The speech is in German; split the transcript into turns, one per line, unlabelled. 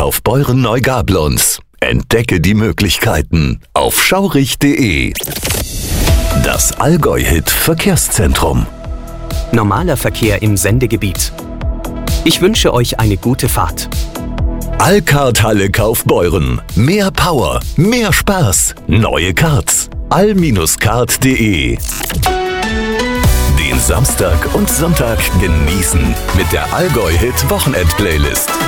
Kaufbeuren Neugablons. Entdecke die Möglichkeiten auf schaurich.de. Das Allgäu-Hit Verkehrszentrum.
Normaler Verkehr im Sendegebiet. Ich wünsche euch eine gute Fahrt.
Allkart-Halle Kaufbeuren. Mehr Power, mehr Spaß. Neue Karts. all-kart.de. Den Samstag und Sonntag genießen mit der Allgäu-Hit Wochenend-Playlist.